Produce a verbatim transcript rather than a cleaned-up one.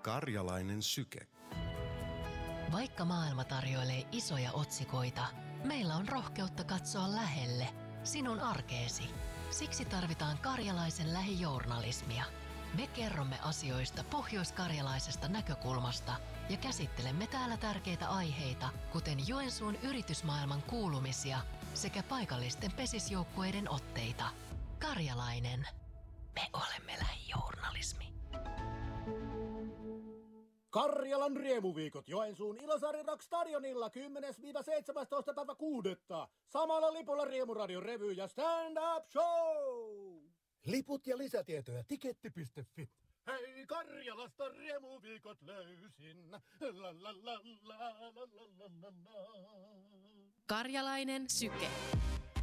Karjalainen syke. Vaikka maailma tarjoilee isoja otsikoita, meillä on rohkeutta katsoa lähelle, sinun arkeesi. Siksi tarvitaan karjalaisen lähijournalismia. Me kerromme asioista pohjoiskarjalaisesta näkökulmasta ja käsittelemme täällä tärkeitä aiheita, kuten Joensuun yritysmaailman kuulumisia sekä paikallisten pesisjoukkueiden otteita. Karjalainen. Me olemme lähijournalismi. Karjalan riemuviikot Joensuun Ilosaari Rock Stadionilla kymmenes seitsemästoista päivä kuudetta. Samalla lipulla Riemuradion revy ja stand-up show. Liput ja lisätietoja tiketti piste fi. Hei, Karjalasta riemuviikot löysin. La, la, la, la, la, la, la, la. Karjalainen syke.